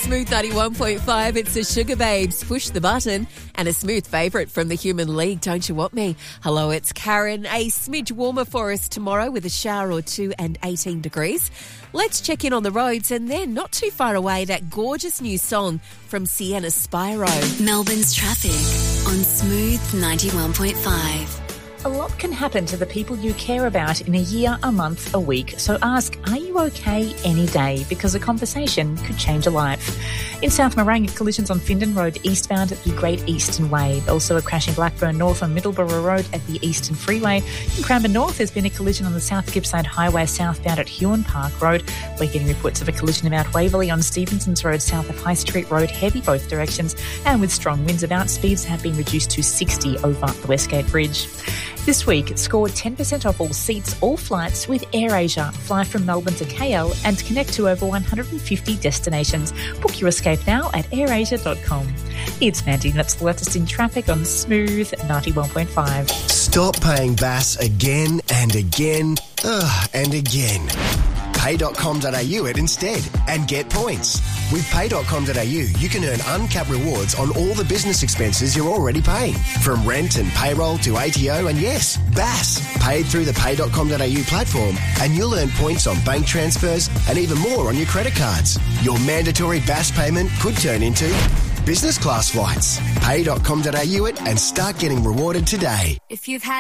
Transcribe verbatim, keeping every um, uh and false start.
Smooth ninety-one point five. It's the Sugar Babes. Push the button. And a smooth favourite from the Human League, Don't You Want Me? Hello, it's Karen. A smidge warmer for us tomorrow with a shower or two and eighteen degrees. Let's check in on the roads, and then not too far away, that gorgeous new song from Sienna Spyro. Melbourne's traffic on Smooth ninety-one point five. A lot can happen to the people you care about in a year, a month, a week. So ask, are you okay any day? Because a conversation could change a life. In South Morang, collisions on Findon Road eastbound at the Great Eastern Way. Also a crash in Blackburn North on Middleborough Road at the Eastern Freeway. In Cranbourne North, there's been a collision on the South Gippsland Highway southbound at Huon Park Road. We're getting reports of a collision about Waverley on Stevenson's Road south of High Street Road, heavy both directions, and with strong winds about, speeds have been reduced to sixty over the Westgate Bridge. This week, score ten percent off all seats, all flights with AirAsia. Fly from Melbourne to K L and connect to over one hundred fifty destinations. Book your escape now at air asia dot com. It's Mandy, that's the latest in traffic on Smooth ninety-one point five. Stop paying B A S again and again ugh, and again. pay dot com dot a u it instead and get points. With pay dot com dot a u, you can earn uncapped rewards on all the business expenses you're already paying. From rent and payroll to A T O and, yes, B A S. Paid through the pay dot com dot a u platform, and you'll earn points on bank transfers and even more on your credit cards. Your mandatory B A S payment could turn into business class flights. pay dot com dot a u it and start getting rewarded today. If you've had